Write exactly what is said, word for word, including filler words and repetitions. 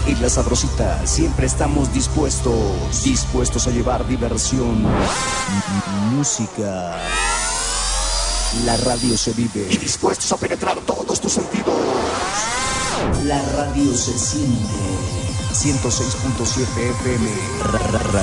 y La Sabrosita siempre estamos dispuestos, dispuestos a llevar diversión, música. La radio se vive y dispuestos a penetrar todos tus sentidos. La radio se siente. ciento seis punto siete F M.